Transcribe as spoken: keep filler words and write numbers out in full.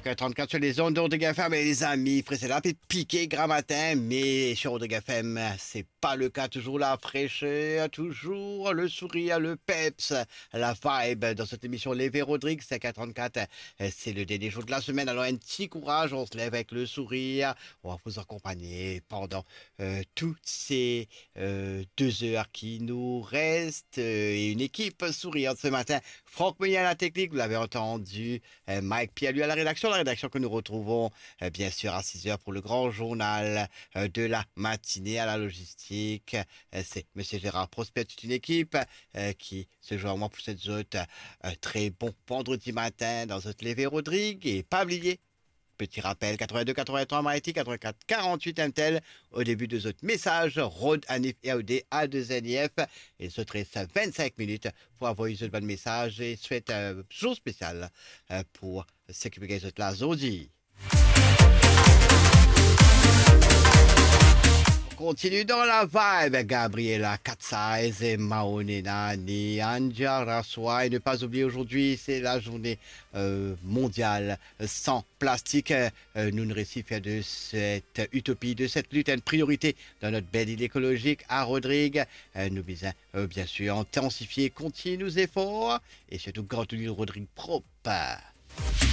heures trente-quatre sur les ondes d'Ordega F M et les amis, précédemment, puis piqué grand matin, mais sur Ordega F M, c'est pas le cas, toujours la fraîcheur, toujours le sourire, le peps, la vibe dans cette émission Lévé Rodrigue, cinq heures trente-quatre, c'est le dernier jour de la semaine, alors un petit courage, on se lève avec le sourire, on va vous accompagner pendant euh, toutes ces euh, deux heures qui nous restent, euh, et une équipe souriante ce matin, Franck Meunier à la technique, vous l'avez entendu, euh, Mike Pierre lui à la rédaction, la rédaction que nous retrouvons euh, bien sûr à six heures pour le grand journal euh, de la matinée à la logistique. Euh, c'est Monsieur Gérard Prosper, toute une équipe euh, qui se joint à moi pour cette zone. Un très bon vendredi matin dans cette Lévé Rodrigue et pas oublier. Petit rappel, quatre-vingt-deux quatre-vingt-trois Mariti, quatre-vingt-quatre quarante-huit M T L, au début de votre message, Rode, Anif et A O D, A deux N I F, il se reste vingt-cinq minutes pour envoyer ce bon message et souhaite un jour spécial pour s'occuper de la Zodi. Continue dans la vibe, Gabriela Katsaiz et Maonena Nianja Raswa. Et ne pas oublier aujourd'hui, c'est la journée euh, mondiale sans plastique. Euh, nous ne récifons de cette utopie, de cette lutte, une priorité dans notre belle île écologique à Rodrigue. Euh, nous visons euh, bien sûr intensifier, continuer nos efforts et surtout grand l'île Rodrigue propre.